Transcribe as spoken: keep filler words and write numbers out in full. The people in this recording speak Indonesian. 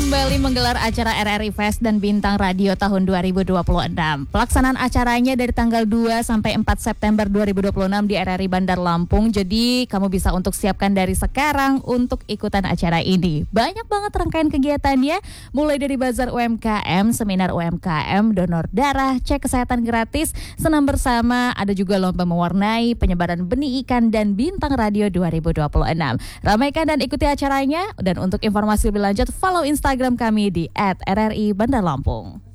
kembali menggelar acara R R I Fest dan Bintang Radio tahun dua ribu dua puluh enam. Pelaksanaan acaranya dari tanggal dua sampai empat September dua ribu dua puluh enam di R R I Bandar Lampung. Jadi kamu bisa untuk siapkan dari sekarang untuk ikutan acara ini. Banyak banget rangkaian kegiatannya, mulai dari bazar U M K M, seminar U M K M, donor darah, cek kesehatan gratis, senam bersama, ada juga lomba mewarnai, penyebaran benih ikan, dan Bintang Radio dua ribu dua puluh enam. Ramaikan dan ikuti acaranya, dan untuk informasi lebih lanjut follow Instagram kami di et r r i bandar lampung.